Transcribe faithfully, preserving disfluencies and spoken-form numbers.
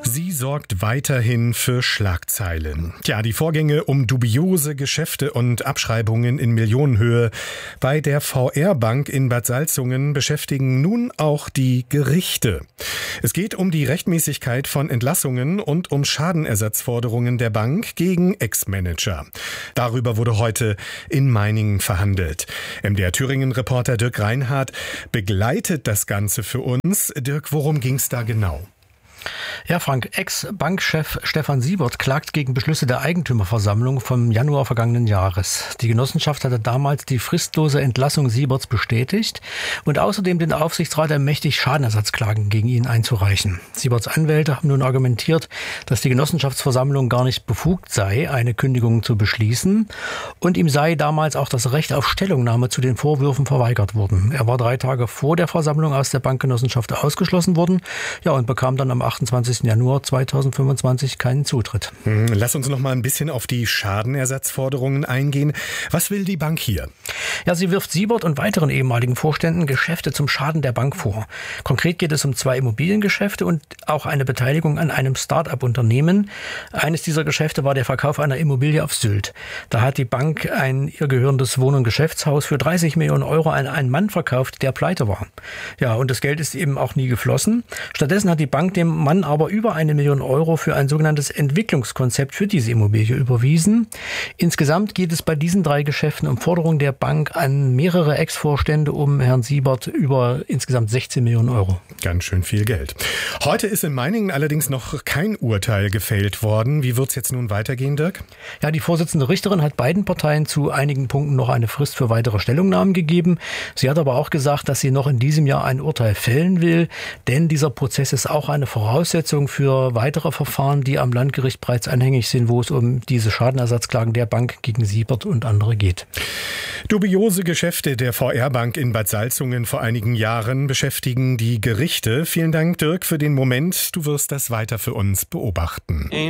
Sie sorgt weiterhin für Schlagzeilen. Tja, die Vorgänge um dubiose Geschäfte und Abschreibungen in Millionenhöhe bei der V R-Bank in Bad Salzungen beschäftigen nun auch die Gerichte. Es geht um die Rechtmäßigkeit von Entlassungen und um Schadenersatzforderungen der Bank gegen Ex-Manager. Darüber wurde heute in Meiningen verhandelt. M D R Thüringen-Reporter Dirk Reinhardt begleitet das Ganze für uns. Dirk, worum ging es da genau? Ja, Frank, Ex-Bankchef Stefan Siebert klagt gegen Beschlüsse der Eigentümerversammlung vom Januar vergangenen Jahres. Die Genossenschaft hatte damals die fristlose Entlassung Sieberts bestätigt und außerdem den Aufsichtsrat ermächtigt, Schadenersatzklagen gegen ihn einzureichen. Sieberts Anwälte haben nun argumentiert, dass die Genossenschaftsversammlung gar nicht befugt sei, eine Kündigung zu beschließen, und ihm sei damals auch das Recht auf Stellungnahme zu den Vorwürfen verweigert worden. Er war drei Tage vor der Versammlung aus der Bankgenossenschaft ausgeschlossen worden, ja, und bekam dann am achtundzwanzigsten Januar zweitausendfünfundzwanzig keinen Zutritt. Lass uns noch mal ein bisschen auf die Schadenersatzforderungen eingehen. Was will die Bank hier? Ja, sie wirft Siebert und weiteren ehemaligen Vorständen Geschäfte zum Schaden der Bank vor. Konkret geht es um zwei Immobiliengeschäfte und auch eine Beteiligung an einem Start-up-Unternehmen. Eines dieser Geschäfte war der Verkauf einer Immobilie auf Sylt. Da hat die Bank ein ihr gehörendes Wohn- und Geschäftshaus für dreißig Millionen Euro an einen Mann verkauft, der pleite war. Ja, und das Geld ist eben auch nie geflossen. Stattdessen hat die Bank dem Mann aber über eine Million Euro für ein sogenanntes Entwicklungskonzept für diese Immobilie überwiesen. Insgesamt geht es bei diesen drei Geschäften um Forderungen der Bank an mehrere Ex-Vorstände um Herrn Siebert über insgesamt sechzehn Millionen Euro. Ganz schön viel Geld. Heute ist in Meiningen allerdings noch kein Urteil gefällt worden. Wie wird es jetzt nun weitergehen, Dirk? Ja, die Vorsitzende Richterin hat beiden Parteien zu einigen Punkten noch eine Frist für weitere Stellungnahmen gegeben. Sie hat aber auch gesagt, dass sie noch in diesem Jahr ein Urteil fällen will, denn dieser Prozess ist auch eine Voraussetzung für weitere Verfahren, die am Landgericht bereits anhängig sind, wo es um diese Schadenersatzklagen der Bank gegen Siebert und andere geht. Dubiose Geschäfte der V R-Bank in Bad Salzungen vor einigen Jahren beschäftigen die Gerichte. Vielen Dank, Dirk, für den Moment. Du wirst das weiter für uns beobachten.